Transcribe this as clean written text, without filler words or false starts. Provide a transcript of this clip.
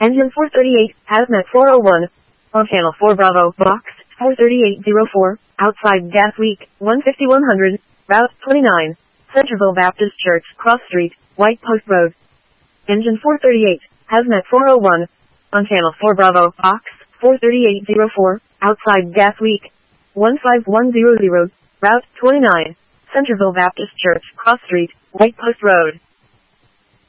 Engine 438, Hazmat 401. On channel 4 Bravo, box 43804, outside gas leak, 15100, route 29, Centerville Baptist Church, Cross Street, White Post Road. Engine 438, Hazmat 401. On channel 4 Bravo, box 43804, outside gas leak, 15100, route 29, Centerville Baptist Church, Cross Street, White Post Road.